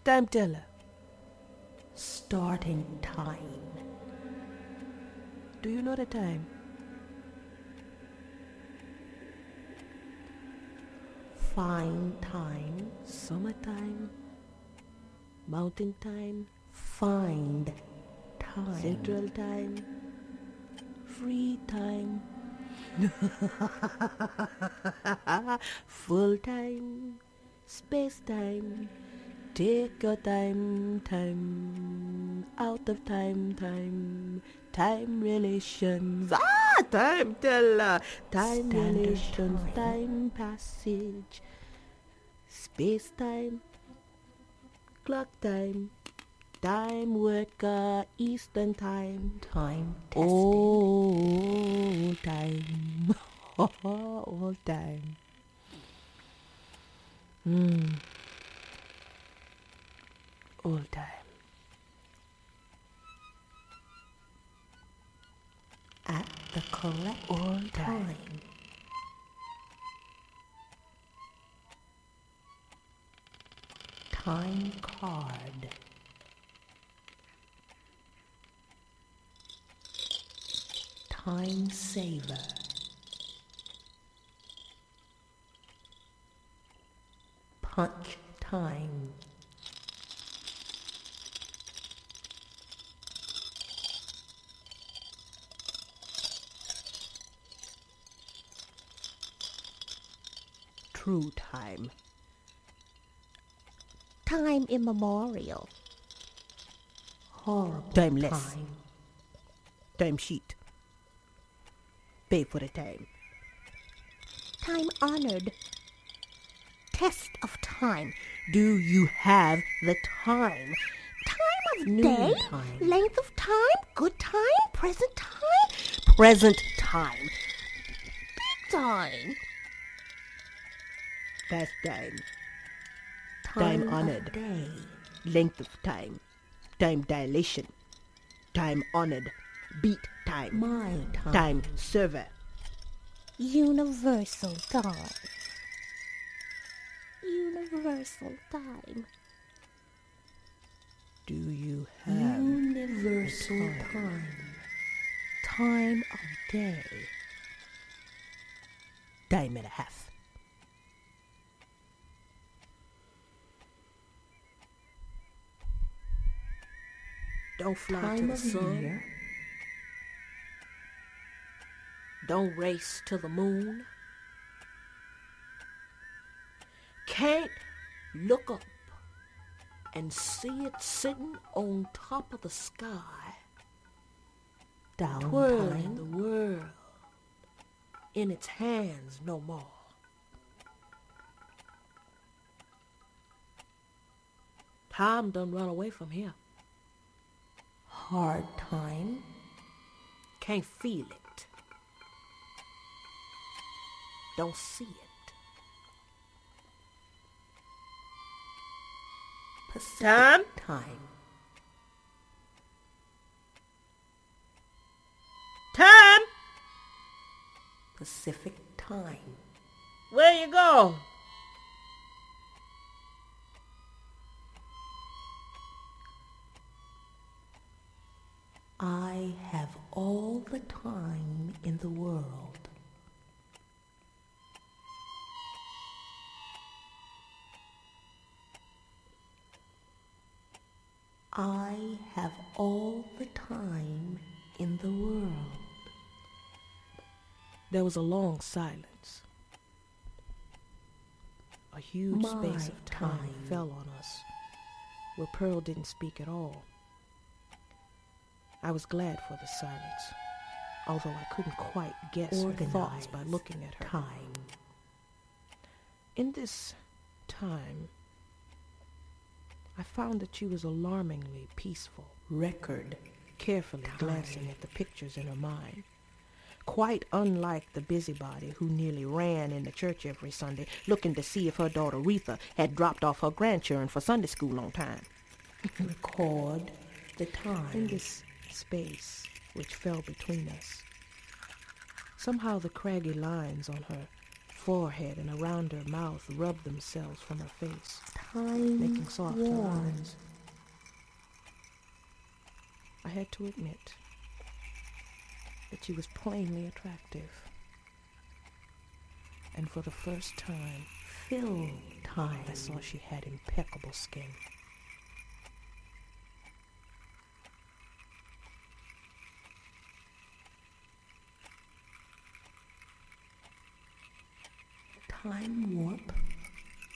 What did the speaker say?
Time teller. Starting time. Do you know the time? Find time. Summertime. Mountain time. Find time. Central time. Free time. Full time. Space time. Take your time, time. Out of time, time. Time relations. Time teller. Time Standard relations. time. Time passage. Space time. Clock time. Time worker. Eastern time. Time tested. All time. All time. All time. At the correct All time. Time card. Time saver. Punch time. True time. Time immemorial. Horrible Timeless. time. Time sheet. Pay for the time. Time honored. Test of time. Do you have the time? Time of Noon day. time. Length of time. Good time. Present time. Present time. Time. Past time. Time Time honored. of day. Length of time. Time dilation. Time honored. Beat time. My time. Time server. Universal time. Universal time. Do you have Universal time? time. Time of day? Time and a half. Don't fly to Time the of sun. year. Don't race to the moon. Can't look up and see it sitting on top of the sky, Down twirling time. the world in its hands no more. Time done run away from here. Hard time. Can't feel it. Don't see it. Pacific Time? time. Time? Pacific time. Where you go? I have all the time in the world. I have all the time in the world. There was a long silence. A huge My space of time time. fell on us, where Pearl didn't speak at all. I was glad for the silence, although I couldn't quite guess her thoughts by Organized looking at her. time. In this time, I found that she was alarmingly peaceful, Record. carefully Time. glancing at the pictures in her mind. Quite unlike the busybody who nearly ran in the church every Sunday, looking to see if her daughter Retha had dropped off her grandchildren for Sunday school on time. Record the time. In this space which fell between us, somehow the craggy lines on her forehead and around her mouth rubbed themselves from her face. time making soft warm. lines. I had to admit that she was plainly attractive. And for the first time, Fill time. I saw she had impeccable skin. Time warp